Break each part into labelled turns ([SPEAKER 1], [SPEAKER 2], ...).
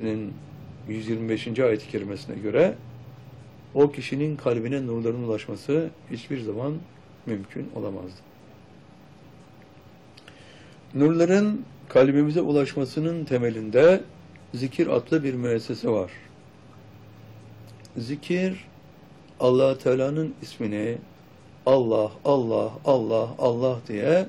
[SPEAKER 1] suresinin 125. ayet-i kerimesine göre o kişinin kalbine nurların ulaşması hiçbir zaman mümkün olamazdı. Nurların kalbimize ulaşmasının temelinde zikir adlı bir müessese var. Zikir, Allah Teala'nın ismini Allah, Allah, Allah, Allah diye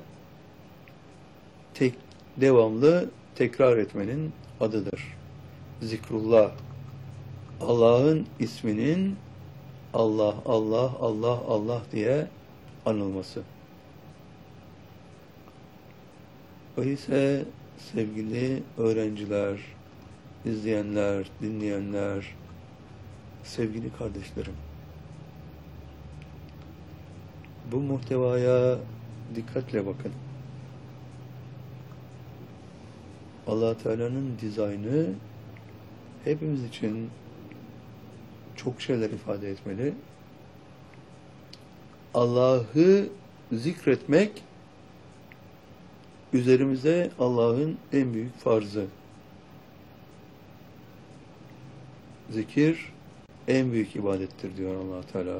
[SPEAKER 1] devamlı tekrar etmenin adıdır. Zikrullah, Allah'ın isminin Allah, Allah, Allah, Allah diye anılması. Öyleyse sevgili öğrenciler, izleyenler, dinleyenler, sevgili kardeşlerim, bu muhtevaya dikkatle bakın. Allah Teala'nın dizaynı hepimiz için çok şeyler ifade etmeli. Allah'ı zikretmek üzerimize Allah'ın en büyük farzı. Zikir en büyük ibadettir diyor Allah Teala.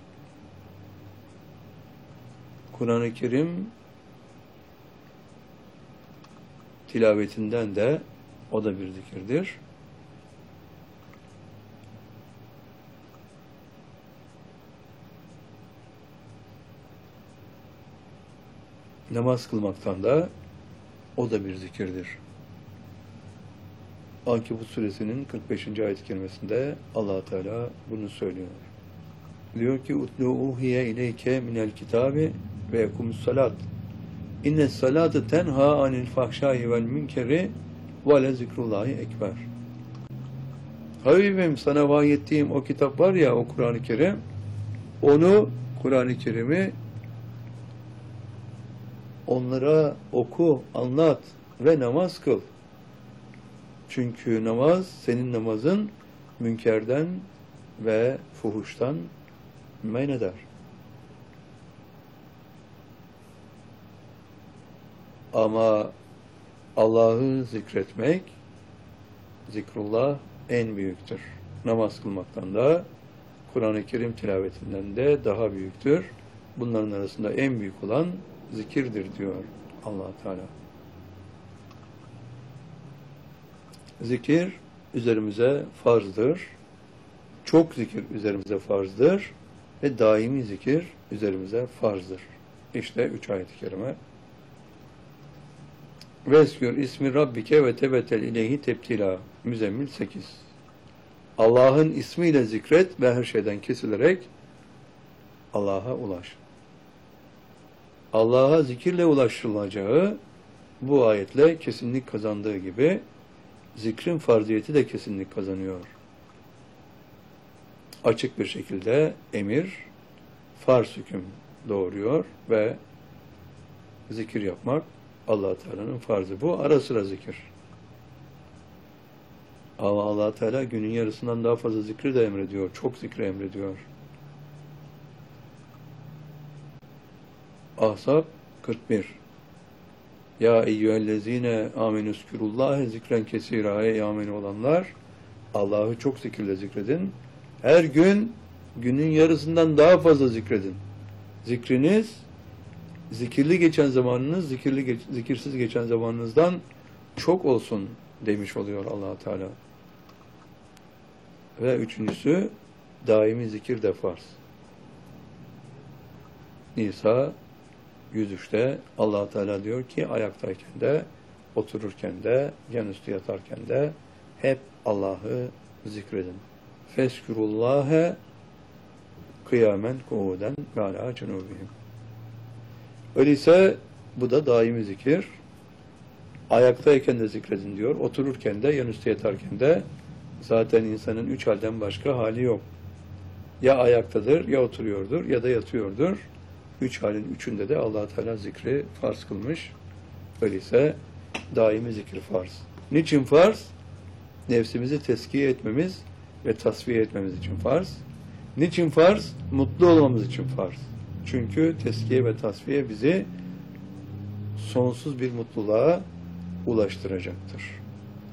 [SPEAKER 1] Kur'an-ı Kerim tilavetinden de o da bir zikirdir. Namaz kılmaktan da o da bir zikirdir. Ankebut suresinin 45. ayet-i kerimesinde Allah Teala bunu söylüyor. Diyor ki: "Utlu uhiye ileyke minel kitabi ve yekumus salat. İnne salate tenha anil fahşai vel münkeri ve le zikrullahi ekber." Habibim, sana vahyettiğim o kitap var ya, o Kur'an-ı Kerim, onu, Kur'an-ı Kerim'i onlara oku, anlat ve namaz kıl. Çünkü namaz, senin namazın münkerden ve fuhuştan men eder. Ama Allah'ı zikretmek, zikrullah en büyüktür. Namaz kılmaktan da, Kur'an-ı Kerim tilavetinden de daha büyüktür. Bunların arasında en büyük olan zikirdir diyor Allah Teala. Zikir üzerimize farzdır. Çok zikir üzerimize farzdır. Ve daimi zikir üzerimize farzdır. İşte 3 ayet-i kerime. Veskür ismi Rabbike ve tebetel ileyhi tebtila. Müzzemmil 8. Allah'ın ismiyle zikret ve her şeyden kesilerek Allah'a ulaş. Allah'a zikirle ulaşılacağı bu ayetle kesinlik kazandığı gibi zikrin farziyeti de kesinlik kazanıyor. Açık bir şekilde emir, farz hüküm doğuruyor ve zikir yapmak Allah Teala'nın farzı. Bu ara sıra zikir. Ama Allah Teala günün yarısından daha fazla zikri de emrediyor. Çok zikri emrediyor. Ahzab 41. Ya eyyühellezine amenüskürullâhe zikren kesîrâ. Ey amin olanlar, Allah'ı çok zikirle zikredin. Her gün günün yarısından daha fazla zikredin. Zikriniz, zikirli geçen zamanınız, zikirsiz geçen zamanınızdan çok olsun demiş oluyor Allah Teala. Ve üçüncüsü, daimi zikir de farz. Nisa 103'te Allah Teala diyor ki, ayaktayken de, otururken de, yanüstü yatarken de hep Allah'ı zikredin. Feskürullâhe kıyamen kuuden ve alâ cunûbihim. Öyleyse bu da daimi zikir. Ayaktayken de zikredin diyor, otururken de, yanüstü yatarken de. Zaten insanın 3 halden başka hali yok. Ya ayaktadır, ya oturuyordur, ya da yatıyordur. 3 halin 3'ünde de Allah Teala zikri farz kılmış. Öyleyse daimi zikir farz. Niçin farz? Nefsimizi teskiye etmemiz ve tasfiye etmemiz için farz. Niçin farz? Mutlu olmamız için farz. Çünkü teskiye ve tasfiye bizi sonsuz bir mutluluğa ulaştıracaktır.